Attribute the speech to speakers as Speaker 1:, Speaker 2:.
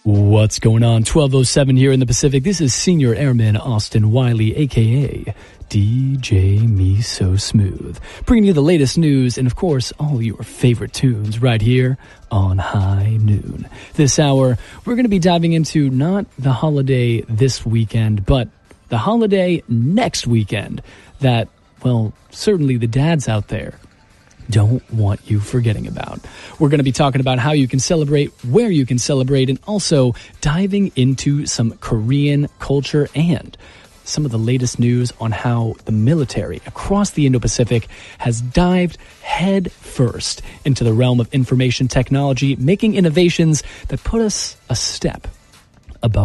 Speaker 1: What's going on? 12:07 here in the Pacific. This is Senior Airman Austin Wiley, a.k.a. DJ Me So Smooth, bringing you the latest news and, of course, all your favorite tunes right here on High Noon. This hour, we're going to be diving into not the holiday this weekend, but the holiday next weekend that, well, certainly the dads out there don't want you forgetting about. We're going to be talking about how you can celebrate, where you can celebrate, and also diving into some Korean culture and some of the latest news on how the military across the Indo-Pacific has dived head first into the realm of information technology, making innovations that put us a step